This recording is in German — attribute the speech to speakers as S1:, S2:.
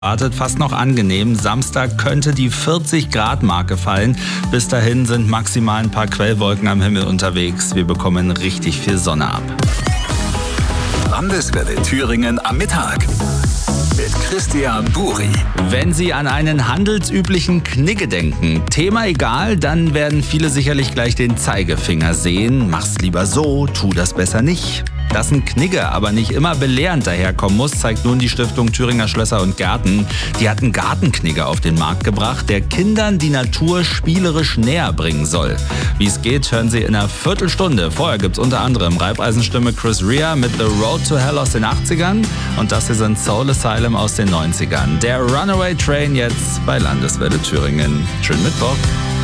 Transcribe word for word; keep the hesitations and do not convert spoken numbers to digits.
S1: Wartet fast noch angenehm. Samstag könnte die vierzig Grad Marke fallen. Bis dahin sind maximal ein paar Quellwolken am Himmel unterwegs. Wir bekommen richtig viel Sonne ab.
S2: Landeswelle Thüringen am Mittag mit Christian Buri.
S1: Wenn Sie an einen handelsüblichen Knigge denken, Thema egal, dann werden viele sicherlich gleich den Zeigefinger sehen. Mach's lieber so, tu das besser nicht. Dass ein Knigge aber nicht immer belehrend daherkommen muss, zeigt nun die Stiftung Thüringer Schlösser und Gärten. Die hat einen Gartenknigge auf den Markt gebracht, der Kindern die Natur spielerisch näher bringen soll. Wie es geht, hören Sie in einer Viertelstunde. Vorher gibt's unter anderem Reibeisenstimme Chris Rea mit The Road to Hell aus den achtzigern und das hier sind Soul Asylum aus den neunzigern. Der Runaway Train jetzt bei Landeswelle Thüringen. Schönen Mittwoch.